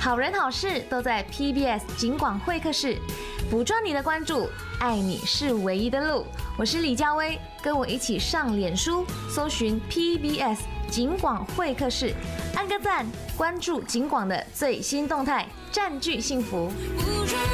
好人好事都在 PBS 警广会客室，捕捉你的关注，爱你是唯一的路。我是李佳薇，跟我一起上脸书，搜寻 PBS 警广会客室，按个赞，关注警广的最新动态，占据幸福。